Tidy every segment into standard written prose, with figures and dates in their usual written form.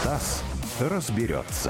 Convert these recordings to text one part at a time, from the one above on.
Стас разберется.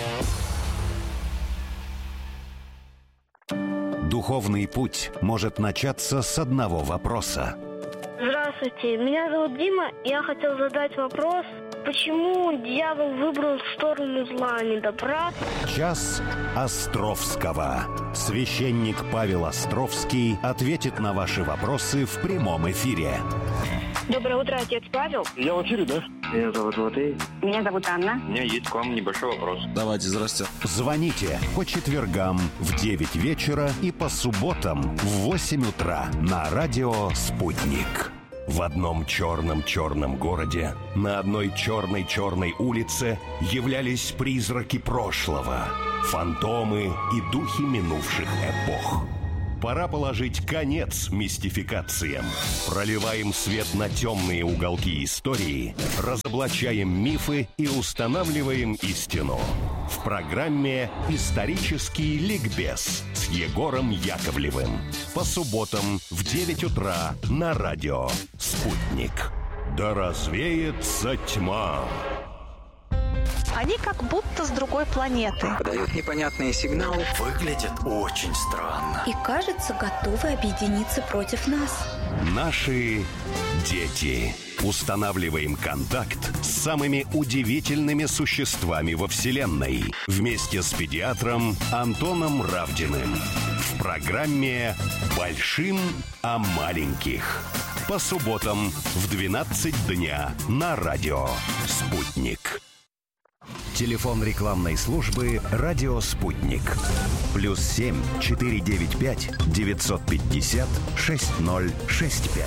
Духовный путь может начаться с одного вопроса. Здравствуйте, меня зовут Дима. Я хотел задать вопрос, почему дьявол выбрал сторону зла, а не добра? Час Островского. Священник Павел Островский ответит на ваши вопросы в прямом эфире. Доброе утро, отец Павел. Я в эфире, да? Меня зовут Матвей. Меня зовут Анна. У меня есть к вам небольшой вопрос. Давайте, здрасте. Звоните по четвергам в 9 вечера и по субботам в 8 утра на радио «Спутник». В одном черном городе, на одной черной улице являлись призраки прошлого, фантомы и духи минувших эпох. Пора положить конец мистификациям. Проливаем свет на темные уголки истории, разоблачаем мифы и устанавливаем истину. В программе «Исторический ликбез» с Егором Яковлевым. По субботам в 9 утра на радио «Спутник». Да развеется тьма. Они как будто с другой планеты. Подают непонятные сигналы. Выглядят очень странно. И, кажется, готовы объединиться против нас. Наши дети. Устанавливаем контакт с самыми удивительными существами во Вселенной. Вместе с педиатром Антоном Равдиным. В программе «Большим о маленьких». По субботам в 12 дня на радио «Спутник». Телефон рекламной службы «Радио Спутник». +7 495 950 6065.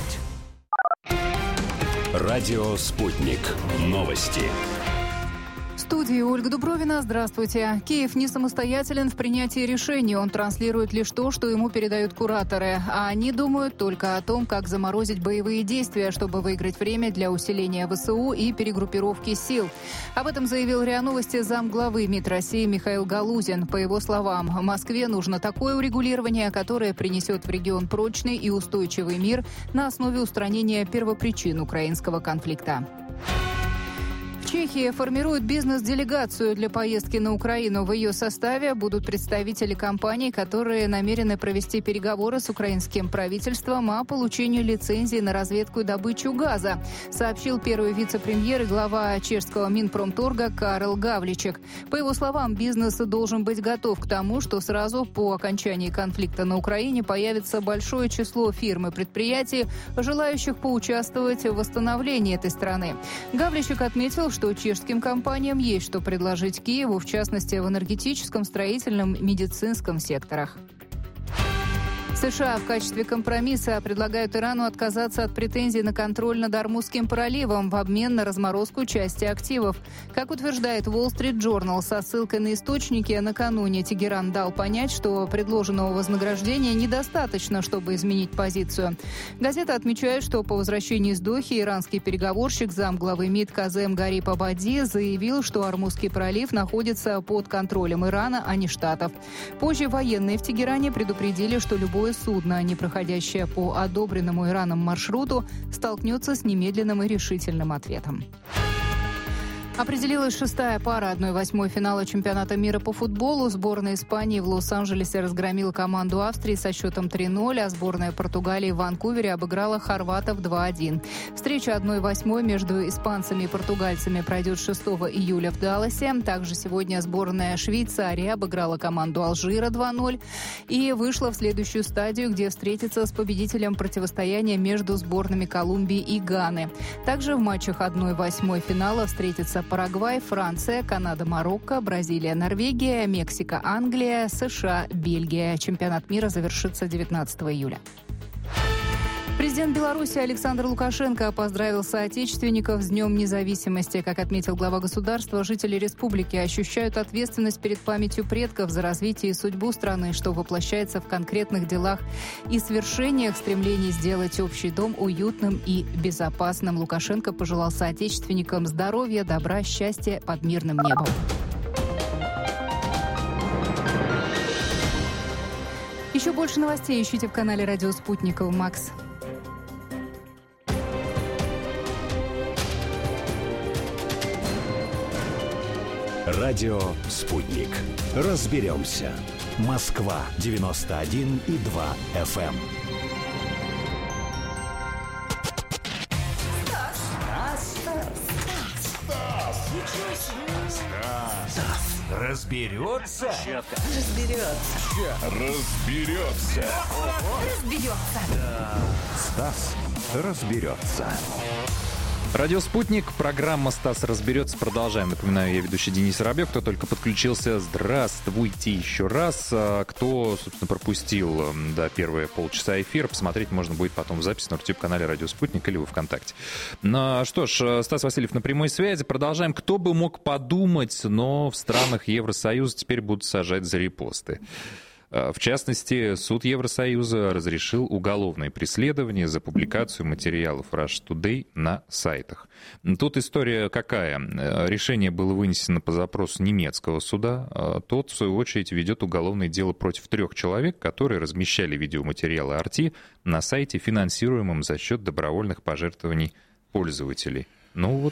Радио «Спутник». Новости. В студии Ольга Дубровина. Здравствуйте. Киев не самостоятелен в принятии решений. Он транслирует лишь то, что ему передают кураторы. А они думают только о том, как заморозить боевые действия, чтобы выиграть время для усиления ВСУ и перегруппировки сил. Об этом заявил РИА Новости замглавы МИД России Михаил Галузин. По его словам, Москве нужно такое урегулирование, которое принесет в регион прочный и устойчивый мир на основе устранения первопричин украинского конфликта. В Чехии формируют бизнес-делегацию для поездки на Украину. В ее составе будут представители компаний, которые намерены провести переговоры с украинским правительством о получении лицензии на разведку и добычу газа, сообщил первый вице-премьер и глава чешского Минпромторга Карл Гавличек. По его словам, бизнес должен быть готов к тому, что сразу по окончании конфликта на Украине появится большое число фирм и предприятий, желающих поучаствовать в восстановлении этой страны. Гавличек отметил, что чешским компаниям есть что предложить Киеву, в частности, в энергетическом, строительном, медицинском секторах. США в качестве компромисса предлагают Ирану отказаться от претензий на контроль над Ормузским проливом в обмен на разморозку части активов. Как утверждает Wall Street Journal со ссылкой на источники, накануне Тегеран дал понять, что предложенного вознаграждения недостаточно, чтобы изменить позицию. Газета отмечает, что по возвращении из Дохи иранский переговорщик, замглавы МИД Казем Гариб Абади, заявил, что Ормузский пролив находится под контролем Ирана, а не Штатов. Позже военные в Тегеране предупредили, что любое судно, не проходящее по одобренному Ираном маршруту, столкнется с немедленным и решительным ответом. Определилась шестая пара 1/8 финала чемпионата мира по футболу. Сборная Испании в Лос-Анджелесе разгромила команду Австрии со счетом 3-0, а сборная Португалии в Ванкувере обыграла хорватов 2-1. Встреча 1/8 между испанцами и португальцами пройдет 6 июля в Далласе. Также сегодня сборная Швейцарии обыграла команду Алжира 2-0 и вышла в следующую стадию, где встретится с победителем противостояния между сборными Колумбии и Ганы. Также в матчах 1/8 финала встретятся Парагвай, Франция, Канада, Марокко, Бразилия, Норвегия, Мексика, Англия, США, Бельгия. Чемпионат мира завершится 19 июля. Президент Беларуси Александр Лукашенко поздравил соотечественников с Днем независимости. Как отметил глава государства, жители республики ощущают ответственность перед памятью предков за развитие и судьбу страны, что воплощается в конкретных делах и свершениях стремлений сделать общий дом уютным и безопасным. Лукашенко пожелал соотечественникам здоровья, добра, счастья под мирным небом. Еще больше новостей ищите в канале «Радио Спутник» Макс. Радио «Спутник». Разберемся. Москва, 91,2 FM. Стас разберется. Стас разберется. Радио «Спутник», программа «Стас разберется». Продолжаем. Напоминаю, я ведущий Денис Воробьев. Кто только подключился, здравствуйте еще раз. Кто, собственно, пропустил первые полчаса эфира, посмотреть можно будет потом в записи на YouTube-канале «Радио «Спутник» или во ВКонтакте. Ну, что ж, Стас Васильев на прямой связи. Продолжаем. Кто бы мог подумать, но в странах Евросоюза теперь будут сажать за репосты. В частности, суд Евросоюза разрешил уголовное преследование за публикацию материалов Russia Today на сайтах. Тут история какая? Решение было вынесено по запросу немецкого суда. Тот, в свою очередь, ведет уголовное дело против 3 человек, которые размещали видеоматериалы RT на сайте, финансируемом за счет добровольных пожертвований пользователей. Ну,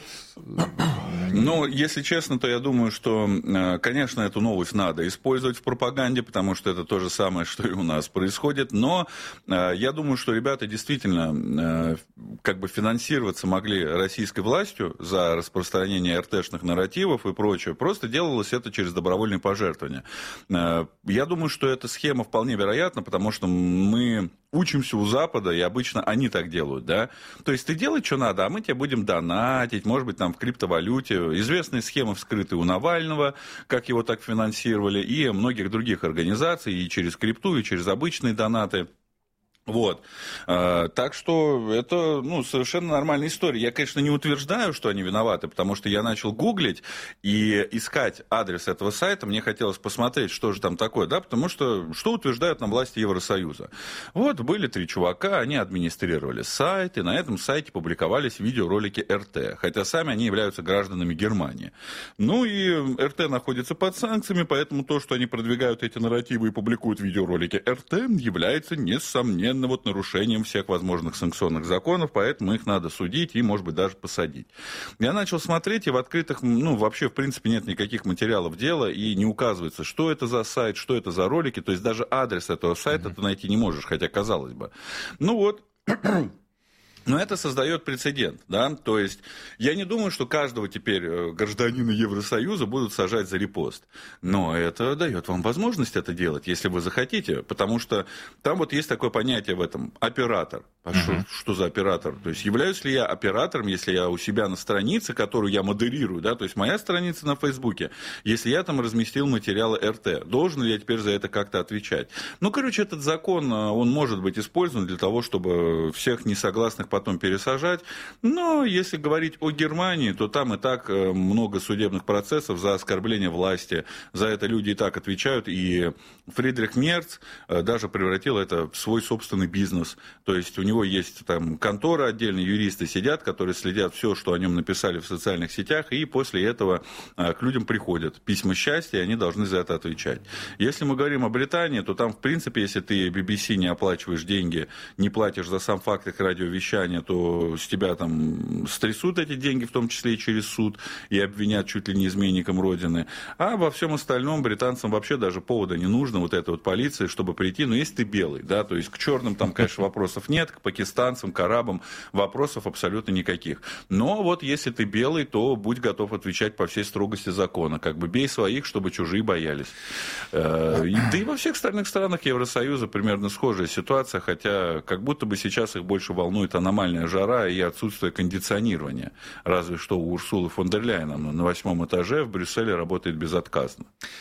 если честно, то я думаю, что, конечно, эту новость надо использовать в пропаганде, потому что это то же самое, что и у нас происходит. Но я думаю, что ребята действительно финансироваться могли российской властью за распространение РТ-шных нарративов и прочее. Просто делалось это через добровольные пожертвования. Я думаю, что эта схема вполне вероятна, потому что мы учимся у Запада, и обычно они так делают, да. То есть ты делай, что надо, а мы тебе будем донатить, может быть, там в криптовалюте. Известные схемы вскрыты у Навального, как его так финансировали, и многих других организаций, и через крипту, и через обычные донаты. Вот. Так что это совершенно нормальная история. Я, конечно, не утверждаю, что они виноваты, потому что я начал гуглить и искать адрес этого сайта. Мне хотелось посмотреть, что же там такое, да, потому что утверждают нам власти Евросоюза. Вот были 3 чувака, они администрировали сайт, и на этом сайте публиковались видеоролики РТ, хотя сами они являются гражданами Германии. Ну и РТ находится под санкциями, поэтому то, что они продвигают эти нарративы и публикуют видеоролики РТ, является несомненно нарушением всех возможных санкционных законов, поэтому их надо судить и, может быть, даже посадить. Я начал смотреть, и в открытых, вообще, в принципе, нет никаких материалов дела, и не указывается, что это за сайт, что это за ролики, то есть даже адрес этого сайта ты найти не можешь, хотя казалось бы. Но это создает прецедент, да, то есть я не думаю, что каждого теперь гражданина Евросоюза будут сажать за репост, но это дает вам возможность это делать, если вы захотите, потому что там вот есть такое понятие в этом – оператор. А что за оператор? То есть являюсь ли я оператором, если я у себя на странице, которую я модерирую, да, то есть моя страница на Фейсбуке, если я там разместил материалы РТ, должен ли я теперь за это как-то отвечать? Этот закон, он может быть использован для того, чтобы всех несогласных потом пересажать, но если говорить о Германии, то там и так много судебных процессов за оскорбление власти, за это люди и так отвечают, и Фридрих Мерц даже превратил это в свой собственный бизнес, то есть у него есть там контора отдельные, юристы сидят, которые следят все, что о нем написали в социальных сетях, и после этого к людям приходят письма счастья, и они должны за это отвечать. Если мы говорим о Британии, то там, в принципе, если ты BBC не оплачиваешь деньги, не платишь за сам факт их радиовещания, то с тебя там стрясут эти деньги, в том числе и через суд, и обвинят чуть ли не изменником Родины. А во всем остальном британцам вообще даже повода не нужно, вот этой вот полиции, чтобы прийти, но если ты белый, да, то есть к черным там, конечно, вопросов нет, к пакистанцам, к арабам вопросов абсолютно никаких. Но вот если ты белый, то будь готов отвечать по всей строгости закона, бей своих, чтобы чужие боялись. Да и во всех остальных странах Евросоюза примерно схожая ситуация, хотя как будто бы сейчас их больше волнует аномальная жара и отсутствие кондиционирования. Разве что у Урсулы фон дер Ляйен на 8 этаже в Брюсселе работает безотказно.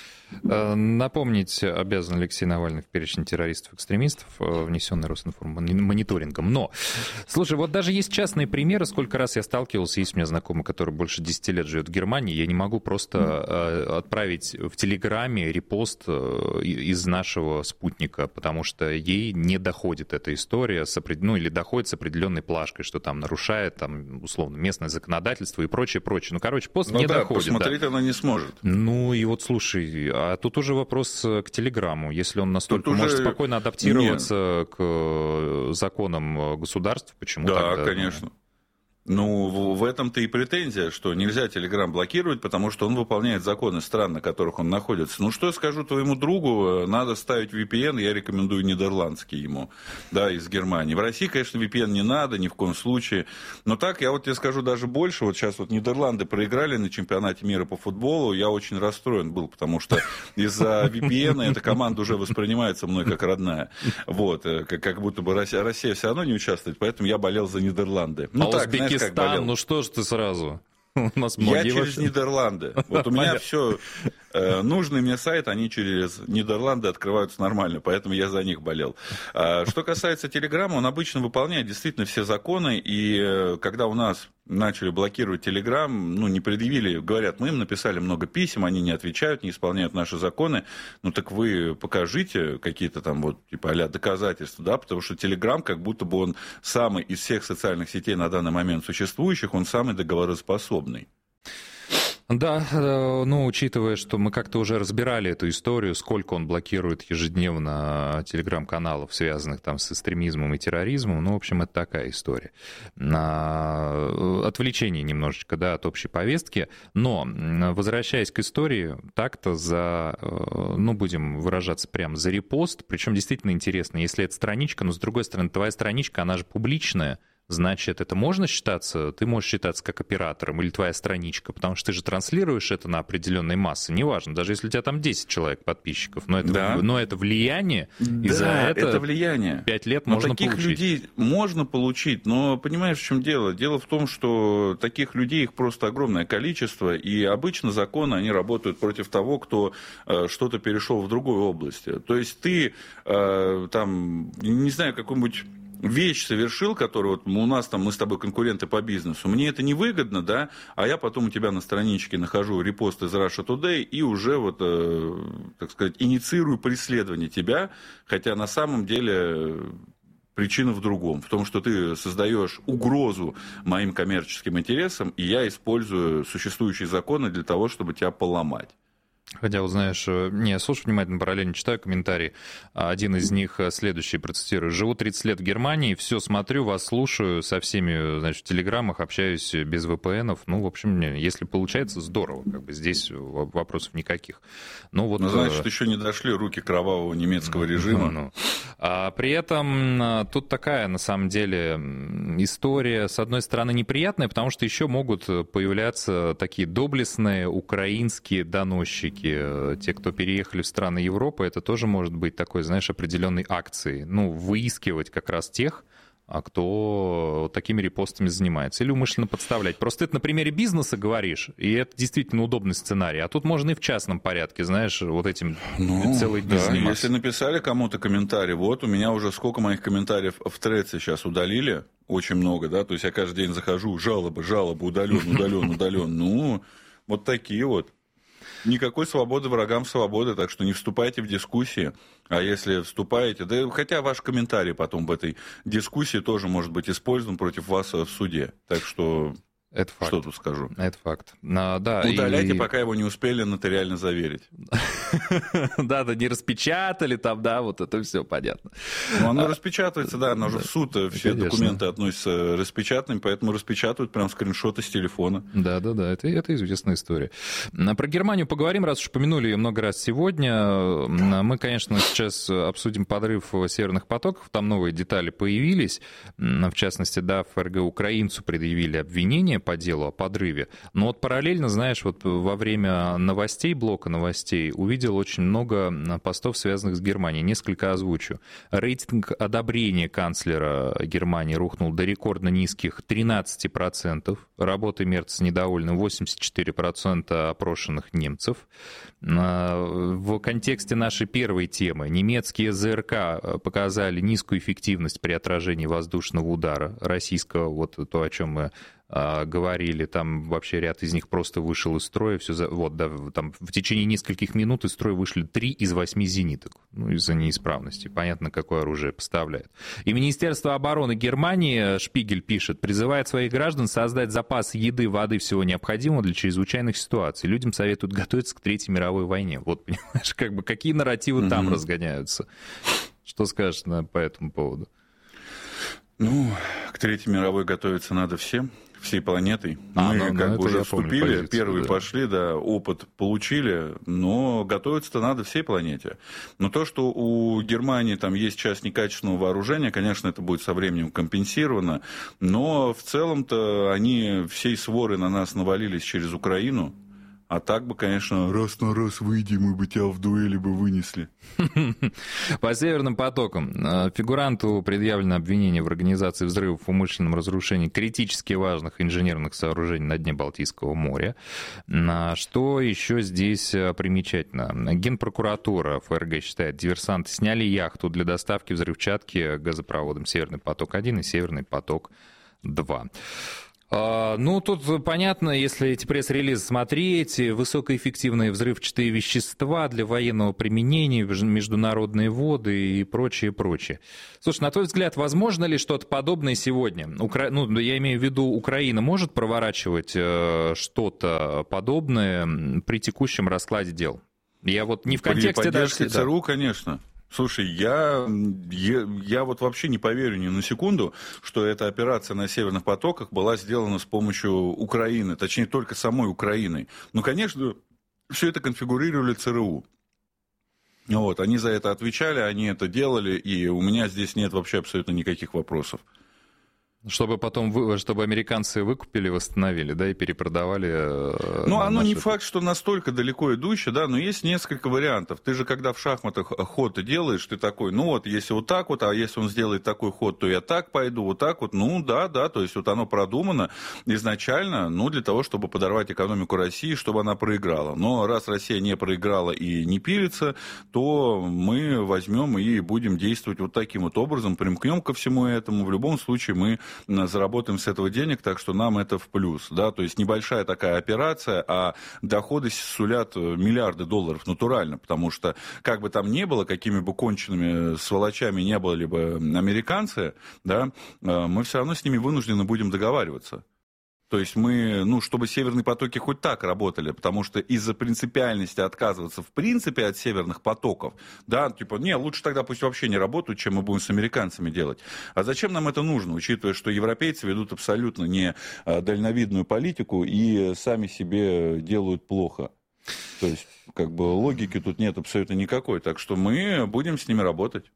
Напомнить обязан Алексей Навальный в перечень террористов-экстремистов, внесенный Роснформ-мониторингом. Но, слушай, вот даже есть частные примеры, сколько раз я сталкивался, есть у меня знакомый, который больше 10 лет живет в Германии, я не могу просто отправить в Телеграме репост из нашего спутника, потому что ей не доходит эта история, или доходит с определенной плашкой, что там нарушает, условно, местное законодательство и прочее. Пост не доходит. Посмотреть она не сможет. Слушай, а тут уже вопрос к Телеграму. Если он настолько может спокойно адаптироваться к законам государств, почему тогда? Да, конечно. Ну, в этом-то и претензия, что нельзя Telegram блокировать, потому что он выполняет законы стран, на которых он находится. Ну, что я скажу твоему другу, надо ставить VPN, я рекомендую нидерландский ему, да, из Германии. В России, конечно, VPN не надо, ни в коем случае. Но так, я вот тебе скажу даже больше, вот сейчас вот Нидерланды проиграли на чемпионате мира по футболу, я очень расстроен был, потому что из-за VPN эта команда уже воспринимается мной как родная. Вот, как будто бы Россия все равно не участвует, поэтому я болел за Нидерланды. Ну, так, знаешь, ну что ж ты сразу? У нас я через Нидерланды. Вот у меня все, нужный мне сайт, они через Нидерланды открываются нормально, поэтому я за них болел. Что касается Телеграма, он обычно выполняет действительно все законы, и когда у нас начали блокировать Телеграм, ну, не предъявили, говорят, мы им написали много писем, они не отвечают, не исполняют наши законы, ну, так вы покажите какие-то там вот, типа, а-ля доказательства, да, потому что Телеграм, как будто бы он самый из всех социальных сетей на данный момент существующих, он самый договороспособный. Да, ну, учитывая, что мы как-то уже разбирали эту историю, сколько он блокирует ежедневно телеграм-каналов, связанных там с экстремизмом и терроризмом, ну, в общем, это такая история. Отвлечение немножечко, да, от общей повестки, но, возвращаясь к истории, так-то за, ну, будем выражаться прямо, за репост, причем действительно интересно, если это страничка, но, с другой стороны, твоя страничка, она же публичная, значит, это можно считаться, ты можешь считаться как оператором или твоя страничка, потому что ты же транслируешь это на определенной массе, неважно, даже если у тебя там 10 человек подписчиков, но это, да. Но это влияние, и за это влияние. 5 лет можно таких получить. Людей можно получить, но понимаешь, в чем дело? Дело в том, что таких людей, их просто огромное количество, и обычно законы, они работают против того, кто что-то перешел в другую область. То есть ты там, не знаю, какой-нибудь вещь совершил, которую вот у нас там, мы с тобой конкуренты по бизнесу, мне это невыгодно, да, а я потом у тебя на страничке нахожу репост из Russia Today и уже вот, так сказать, инициирую преследование тебя, хотя на самом деле причина в другом, в том, что ты создаешь угрозу моим коммерческим интересам, и я использую существующие законы для того, чтобы тебя поломать. Хотя, вот знаешь, не, слушай внимательно, параллельно читаю комментарии. Один из них следующий, процитирую. «Живу 30 лет в Германии, все смотрю, вас слушаю, со всеми, значит, в телеграммах общаюсь без VPN-ов. Ну, в общем, если получается, здорово, как бы здесь вопросов никаких». Ну, вот, значит, еще не дошли руки кровавого немецкого режима. При этом тут такая, на самом деле, история, с одной стороны, неприятная, потому что еще могут появляться такие доблестные украинские доносчики. Те, кто переехали в страны Европы, это тоже может быть такой, знаешь, определенной акцией. Ну, выискивать как раз тех, кто такими репостами занимается. Или умышленно подставлять. Просто это на примере бизнеса говоришь, и это действительно удобный сценарий. А тут можно и в частном порядке, знаешь, вот этим целый день заниматься. Если написали кому-то комментарий, вот у меня уже сколько моих комментариев в Threads сейчас удалили, очень много, да, то есть я каждый день захожу, жалобы, удален. Ну, вот такие вот. Никакой свободы врагам свободы, так что не вступайте в дискуссии. А если вступаете, да хотя ваш комментарий потом в этой дискуссии тоже может быть использован против вас в суде. Так что это факт. Что тут скажу? Это факт. Да, удаляйте, пока его не успели нотариально заверить. Да, не распечатали там, да, вот это все понятно. Ну, оно распечатывается, да, оно же в суд, все документы относятся распечатанными, поэтому распечатывают прям скриншоты с телефона. Да, это известная история. Про Германию поговорим, раз уж упомянули ее много раз сегодня. Мы, конечно, сейчас обсудим подрыв северных потоков, там новые детали появились. В частности, да, ФРГ украинцу предъявили обвинение по делу о подрыве. Но вот параллельно, знаешь, вот во время новостей, блока новостей, увидел очень много постов, связанных с Германией. Несколько озвучу. Рейтинг одобрения канцлера Германии рухнул до рекордно низких 13%. Работой Мерца недовольны 84% опрошенных немцев. В контексте нашей первой темы немецкие ЗРК показали низкую эффективность при отражении воздушного удара российского, вот то, о чем мы говорили, там вообще ряд из них просто вышел из строя, там в течение нескольких минут из строя вышли 3 из 8 зениток, из-за неисправности. Понятно, какое оружие поставляют. И Министерство обороны Германии, Шпигель пишет, призывает своих граждан создать запас еды, воды, всего необходимого для чрезвычайных ситуаций. Людям советуют готовиться к Третьей мировой войне. Вот, понимаешь, как бы какие нарративы там разгоняются. Что скажешь по этому поводу? Ну, к Третьей мировой готовиться надо всем. всей планетой. Мы как бы уже вступили, первые пошли, да, опыт получили, но готовиться-то надо всей планете. Но то, что у Германии там есть часть некачественного вооружения, конечно, это будет со временем компенсировано, но в целом-то они всей сворой на нас навалились через Украину. А так бы, конечно, раз на раз выйди, мы бы тебя в дуэли бы вынесли. По Северным потокам. Фигуранту предъявлено обвинение в организации взрывов, умышленном разрушении критически важных инженерных сооружений на дне Балтийского моря. Что еще здесь примечательно? Генпрокуратура ФРГ считает, диверсанты сняли яхту для доставки взрывчатки газопроводом «Северный поток-1» и «Северный поток-2». Ну, тут понятно, если эти пресс-релизы смотреть, высокоэффективные взрывчатые вещества для военного применения, международные воды и прочее, прочее. Слушай, на твой взгляд, возможно ли что-то подобное сегодня? Ну, я имею в виду, Украина может проворачивать что-то подобное при текущем раскладе дел? Я вот не в контексте даже... При поддержке ЦРУ, конечно. Слушай, я вот вообще не поверю ни на секунду, что эта операция на Северных потоках была сделана с помощью Украины, точнее, только самой Украиной. Ну, конечно, все это конфигурировали ЦРУ. Вот, они за это отвечали, они это делали, и у меня здесь нет вообще абсолютно никаких вопросов. Чтобы потом, чтобы американцы выкупили, восстановили, да, и перепродавали. Ну, оно не факт, что настолько далеко идущее, да, но есть несколько вариантов. Ты же, когда в шахматах ход делаешь, ты такой, ну вот, если вот так вот, а если он сделает такой ход, то я так пойду, вот так вот, ну, да, то есть вот оно продумано изначально, ну, для того, чтобы подорвать экономику России, чтобы она проиграла. Но раз Россия не проиграла и не пилится, то мы возьмем и будем действовать вот таким вот образом, примкнем ко всему этому. В любом случае мы заработаем с этого денег, так что нам это в плюс, да, то есть небольшая такая операция, а доходы сулят миллиарды долларов натурально, потому что как бы там ни было, какими бы конченными сволочами не были бы американцы, да, мы все равно с ними вынуждены будем договариваться. То есть мы, ну, чтобы северные потоки хоть так работали, потому что из-за принципиальности отказываться в принципе от северных потоков, да, типа, не, лучше тогда пусть вообще не работают, чем мы будем с американцами делать. А зачем нам это нужно, учитывая, что европейцы ведут абсолютно не дальновидную политику и сами себе делают плохо. То есть, как бы, логики тут нет абсолютно никакой, так что мы будем с ними работать.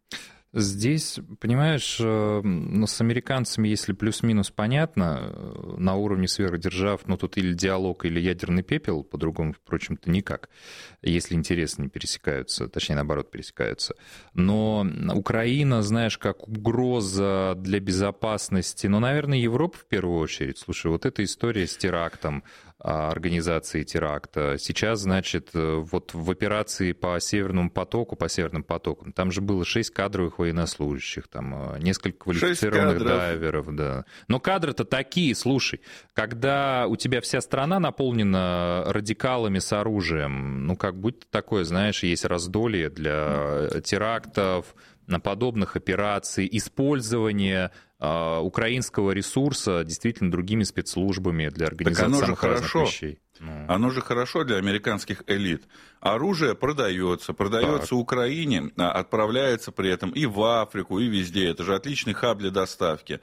Здесь, понимаешь, ну, с американцами, если плюс-минус понятно, на уровне сверхдержав, ну, тут или диалог, или ядерный пепел, по-другому, впрочем-то, никак, если интересы не пересекаются, точнее, наоборот, пересекаются. Но Украина, знаешь, как угроза для безопасности, ну, наверное, Европа в первую очередь. Слушай, вот эта история с терактом, организации теракта. Сейчас, значит, вот в операции по Северному потоку, по Северным потокам, там же было 6 кадровых военнослужащих, там несколько квалифицированных дайверов, да. Но кадры-то такие, слушай, когда у тебя вся страна наполнена радикалами с оружием, ну, как будто такое, знаешь, есть раздолье для терактов, на подобных операций, использование украинского ресурса действительно другими спецслужбами для организации самых разных вещей. Оно же хорошо для американских элит. Оружие продается Украине, отправляется при этом и в Африку, и везде. Это же отличный хаб для доставки.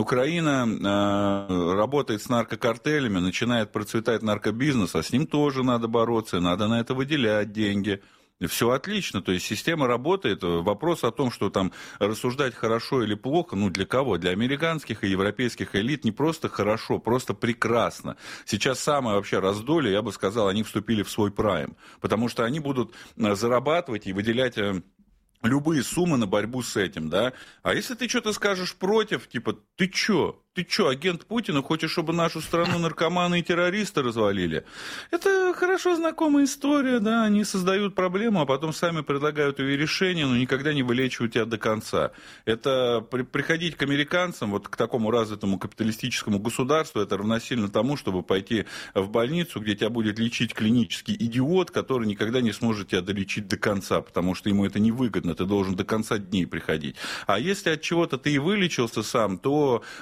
Украина работает с наркокартелями, начинает процветать наркобизнес, а с ним тоже надо бороться, надо на это выделять деньги. Все отлично, то есть система работает. Вопрос о том, что там рассуждать хорошо или плохо, ну для кого? Для американских и европейских элит не просто хорошо, просто прекрасно. Сейчас самое вообще раздолье, я бы сказал, они вступили в свой прайм, потому что они будут зарабатывать и выделять любые суммы на борьбу с этим, да. А если ты что-то скажешь против, типа, ты чё, агент Путина, хочешь, чтобы нашу страну наркоманы и террористы развалили? Это хорошо знакомая история, да, они создают проблему, а потом сами предлагают ее решение, но никогда не вылечивают тебя до конца. Это приходить к американцам, вот к такому развитому капиталистическому государству, это равносильно тому, чтобы пойти в больницу, где тебя будет лечить клинический идиот, который никогда не сможет тебя долечить до конца, потому что ему это невыгодно, ты должен до конца дней приходить. А если от чего-то ты и вылечился сам, то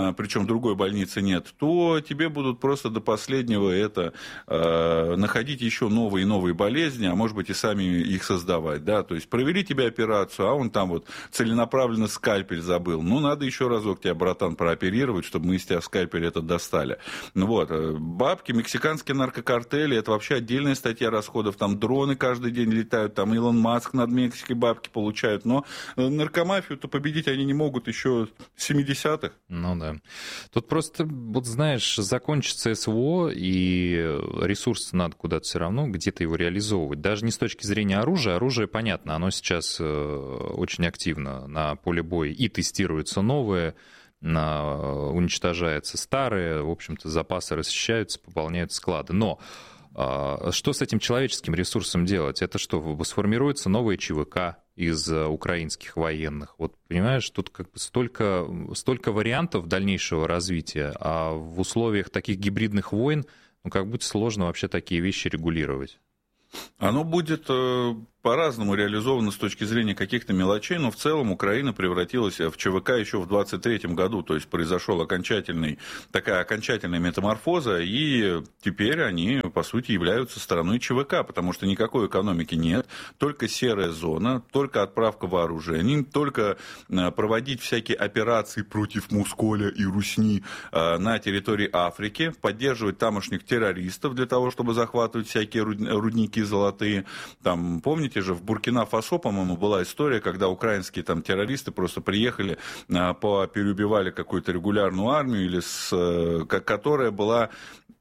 причем другой больницы нет, то тебе будут просто до последнего находить еще новые и новые болезни, а может быть и сами их создавать, да, то есть провели тебе операцию, а он там вот целенаправленно скальпель забыл, ну, надо еще разок тебя, братан, прооперировать, чтобы мы из тебя скальпель этот достали. Ну вот, бабки, мексиканские наркокартели, это вообще отдельная статья расходов, там дроны каждый день летают, там Илон Маск над Мексикой бабки получают, но наркомафию-то победить они не могут еще с 70-х. Ну да. Тут просто, вот знаешь, закончится СВО, и ресурсы надо куда-то все равно где-то его реализовывать. Даже не с точки зрения оружия. Оружие, понятно, оно сейчас очень активно на поле боя и тестируется новое, уничтожается старое, в общем-то, запасы расчищаются, пополняют склады. Но что с этим человеческим ресурсом делать? Это что, сформируется новая ЧВК из украинских военных? Вот, понимаешь, тут как бы столько вариантов дальнейшего развития, а в условиях таких гибридных войн, ну, как будто сложно вообще такие вещи регулировать. Оно будет по-разному реализовано с точки зрения каких-то мелочей, но в целом Украина превратилась в ЧВК еще в 23-м году, то есть произошла такая окончательная метаморфоза, и теперь они, по сути, являются стороной ЧВК, потому что никакой экономики нет, только серая зона, только отправка вооружений, только проводить всякие операции против Мусколя и Русни на территории Африки, поддерживать тамошних террористов для того, чтобы захватывать всякие рудники золотые. Там, помните же, в Буркина-Фасо, по-моему, была история, когда украинские там террористы просто приехали, переубивали какую-то регулярную армию, которая была...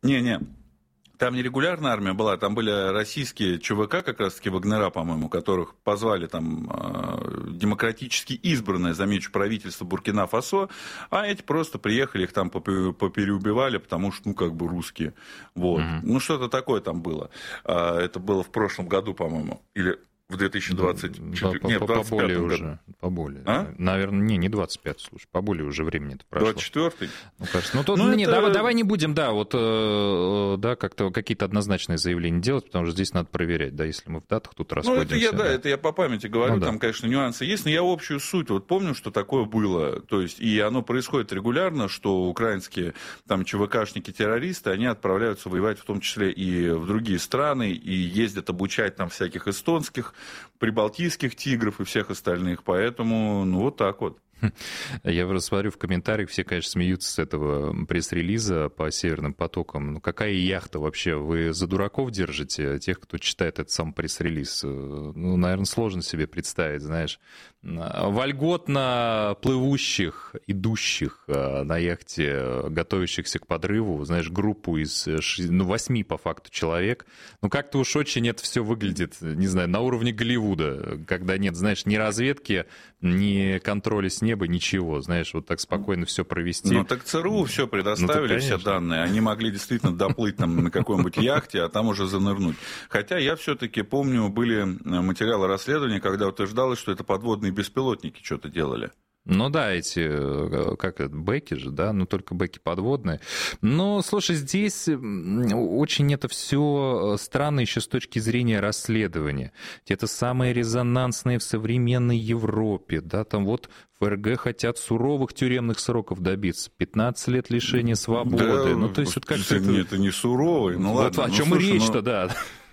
Там не регулярная армия была, там были российские ЧВК, как раз-таки вагнера, по-моему, которых позвали там демократически избранное, замечу, правительство Буркина-Фасо, а эти просто приехали, их там попереубивали, потому что, русские. Вот. Ну, что-то такое там было. Это было в прошлом году, по-моему, или... В 2024... Нет, в 25 году. Поболее. А? Наверное, не 25, слушай, поболее уже времени это прошло. 24-й? Ну, кажется. Давай не будем, как-то какие-то однозначные заявления делать, потому что здесь надо проверять, да, если мы в датах тут расходимся. Это я по памяти говорю, там, конечно, нюансы есть, но я общую суть, вот помню, что такое было, то есть, и оно происходит регулярно, что украинские там ЧВКшники-террористы, они отправляются воевать в том числе и в другие страны, и ездят обучать там всяких эстонских, прибалтийских тигров и всех остальных, поэтому, вот так вот. Я просто смотрю в комментариях, все, конечно, смеются с этого пресс-релиза по Северным потокам. Ну, какая яхта вообще? Вы за дураков держите тех, кто читает этот сам пресс-релиз? Ну, наверное, сложно себе представить, знаешь. Вольготно плывущих, идущих на яхте, готовящихся к подрыву, знаешь, группу из 8 по факту человек. Ну, как-то уж очень это все выглядит, не знаю, на уровне Голливуда, когда нет, знаешь, ни разведки, ни контроля с неба, ничего, знаешь, вот так спокойно все провести. Ну, так ЦРУ все предоставили, все данные. Они могли действительно доплыть там на какой-нибудь яхте, а там уже занырнуть. Хотя я все-таки помню, были материалы расследования, когда утверждалось, что это подводные беспилотники что-то делали. Ну да, бэки же, да, но только бэки подводные. Но, слушай, здесь очень это все странно еще с точки зрения расследования. Это самые резонансные в современной Европе, да, там вот ФРГ хотят суровых тюремных сроков добиться, 15 лет лишения свободы. Да, то есть вот как-то это не суровый, ладно. О чем речь-то, да.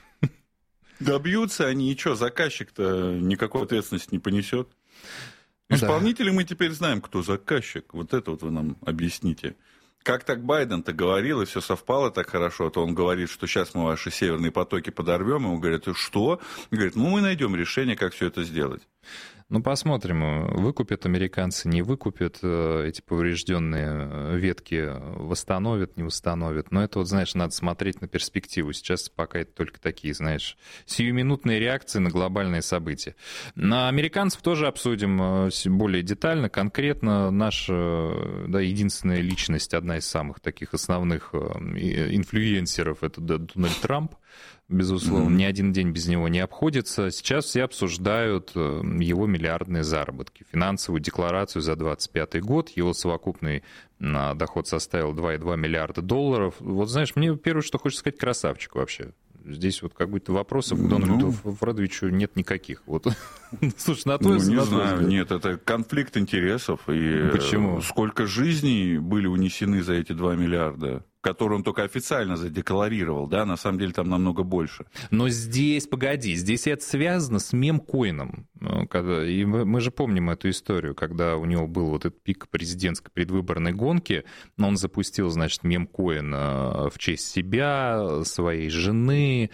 Добьются они, и что, заказчик-то никакой ответственности не понесет. Исполнители мы теперь знаем, кто заказчик. Вот это вот вы нам объясните. Как так Байден-то говорил, и все совпало так хорошо, то он говорит, что сейчас мы ваши северные потоки подорвем, и он говорит, что? И говорит, мы найдем решение, как все это сделать. Ну, посмотрим, выкупят американцы, не выкупят эти поврежденные ветки, восстановят, не восстановят. Но это, вот, знаешь, надо смотреть на перспективу. Сейчас пока это только такие, знаешь, сиюминутные реакции на глобальные события. На американцев тоже обсудим более детально, конкретно. Наша единственная личность, одна из самых таких основных инфлюенсеров, это Дональд Трамп. Безусловно, ни один день без него не обходится. Сейчас все обсуждают его миллиардные заработки. Финансовую декларацию за 2025 год. Его совокупный доход составил $2,2 миллиарда. Вот знаешь, мне первое, что хочется сказать, красавчик вообще. Здесь вот как будто вопросов к Дональду Фредовичу нет никаких. Вот. Слушай, на твой взгляд... Не знаю, нет, это конфликт интересов. И почему? Сколько жизней были унесены за эти 2 миллиарда, которые он только официально задекларировал, да, на самом деле там намного больше. Но здесь, погоди, здесь это связано с мемкоином. И мы же помним эту историю, когда у него был вот этот пик президентской предвыборной гонки, но он запустил, значит, мемкоин в честь себя, своей жены,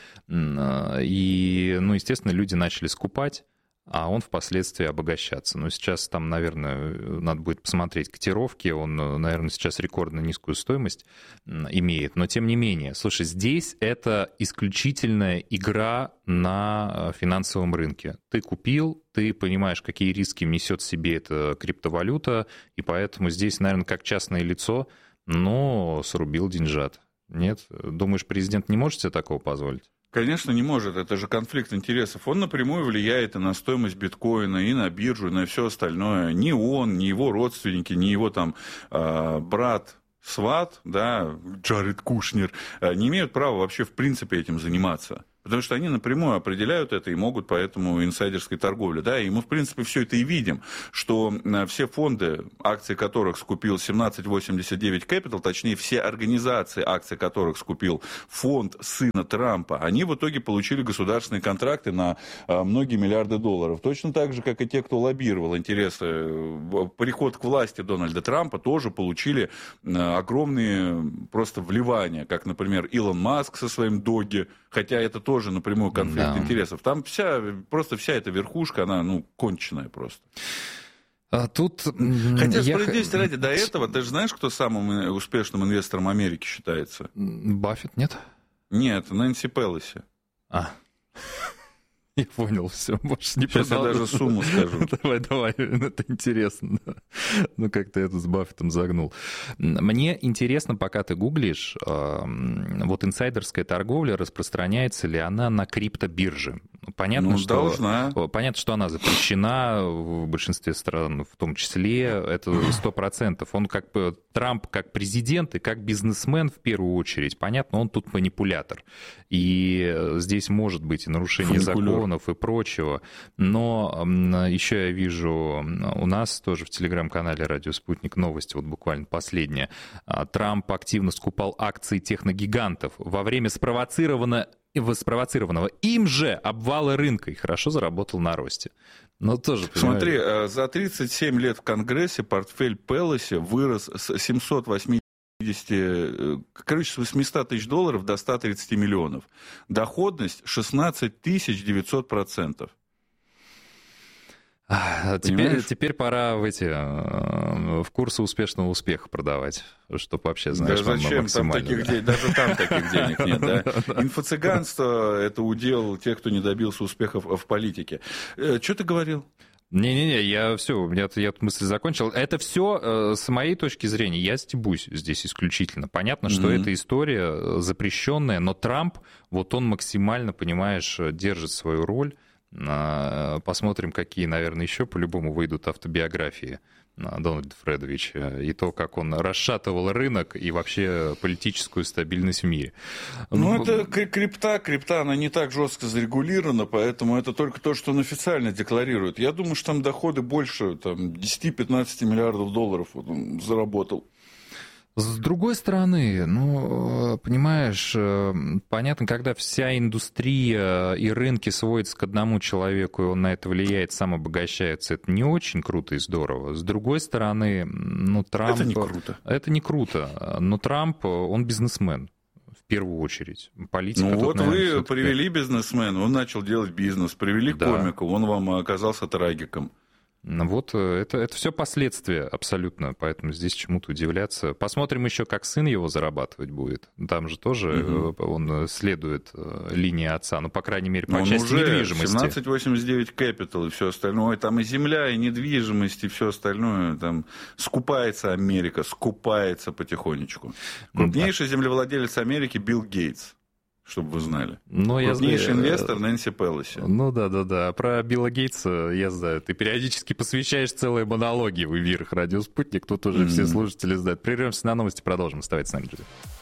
и, ну, естественно, люди начали скупать, а он впоследствии обогащаться. Но сейчас там, наверное, надо будет посмотреть котировки, он, наверное, сейчас рекордно низкую стоимость имеет, но тем не менее. Слушай, здесь это исключительная игра на финансовом рынке. Ты купил, ты понимаешь, какие риски несет в себе эта криптовалюта, и поэтому здесь, наверное, как частное лицо, но срубил деньжат. Нет? Думаешь, президент не может себе такого позволить? Конечно, не может. Это же конфликт интересов. Он напрямую влияет и на стоимость биткоина, и на биржу, и на все остальное. Ни он, ни его родственники, ни его там брат, сват, да, Джаред Кушнер, не имеют права вообще в принципе этим заниматься. Потому что они напрямую определяют это и могут поэтому инсайдерской торговле. Да? И мы, в принципе, все это и видим, что все фонды, акции которых скупил 1789 Capital, точнее, все организации, акции которых скупил фонд сына Трампа, они в итоге получили государственные контракты на многие миллиарды долларов. Точно так же, как и те, кто лоббировал интересы, приход к власти Дональда Трампа, тоже получили огромные просто вливания, как, например, Илон Маск со своим Доги, хотя это тоже напрямую конфликт интересов. Там вся эта верхушка, она, конченая просто. Тут... Хотя, справедливости ради, до этого, ты же знаешь, кто самым успешным инвестором Америки считается? Баффет, нет? Нет, Нэнси Пелоси. Я понял, все, больше не Сейчас я даже сумму скажу. Давай, это интересно. Ну, как-то я тут с Баффетом загнул. Мне интересно, пока ты гуглишь, вот инсайдерская торговля, распространяется ли она на криптобирже? Понятно, что она запрещена в большинстве стран, в том числе, это 100%. Он Трамп как президент и как бизнесмен в первую очередь, понятно, он тут манипулятор. И здесь может быть и нарушение законов и прочего. Но еще я вижу у нас тоже в телеграм-канале «Радио Спутник» новость, вот буквально последняя. Трамп активно скупал акции техногигантов во время спровоцированного им же обвала рынка и хорошо заработал на росте. Но тоже, смотри, за 37 лет в Конгрессе портфель Пелоси вырос с 800 тысяч долларов до 130 миллионов. Доходность 16 900%. Теперь пора в курсы успешного успеха продавать, чтобы вообще, знаешь, да зачем там даже там таких денег нет, да? Инфо-цыганство — это удел тех, кто не добился успехов в политике. Что ты говорил? Не-не-не, я мысль закончил. Это все с моей точки зрения, я стебусь здесь исключительно. Понятно, что эта история запрещенная, но Трамп, вот он максимально, понимаешь, держит свою роль. Посмотрим, какие, наверное, еще по-любому выйдут автобиографии Дональда Фредовича, и то, как он расшатывал рынок и вообще политическую стабильность в мире. Это крипта, она не так жестко зарегулирована, поэтому это только то, что он официально декларирует. Я думаю, что там доходы больше 10-15 миллиардов долларов он заработал. С другой стороны, понимаешь, понятно, когда вся индустрия и рынки сводятся к одному человеку, и он на это влияет, сам обогащается, это не очень круто и здорово. С другой стороны, Трамп... Это не круто. Это не круто, но Трамп, он бизнесмен. В первую очередь. Политика вы привели бизнесмена, он начал делать бизнес, привели комика, он вам оказался трагиком. Вот это все последствия абсолютно, поэтому здесь чему-то удивляться. Посмотрим еще, как сын его зарабатывать будет. Там же тоже он следует линии отца, по крайней мере, по части недвижимости. 1789 Capital и все остальное, там и земля, и недвижимость, и все остальное, там скупается Америка, скупается потихонечку. Крупнейший землевладелец Америки Билл Гейтс. Чтобы вы знали. Крупнейший инвестор Нэнси Пелоси. Да. Про Билла Гейтса я знаю. Ты периодически посвящаешь целые монологи в эфирах «Радио Спутник». Тут уже все слушатели знают. Прервемся на новости, продолжим. Оставайтесь с нами, друзья.